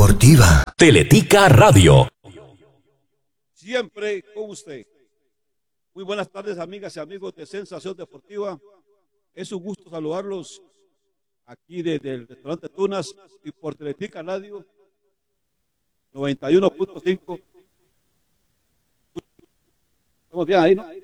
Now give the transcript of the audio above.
Deportiva. Teletica Radio. Siempre con usted. Muy buenas tardes, amigas y amigos de Sensación Deportiva. Es un gusto saludarlos aquí desde el restaurante Tunas y por Teletica Radio 91.5. Estamos bien ahí, ¿no?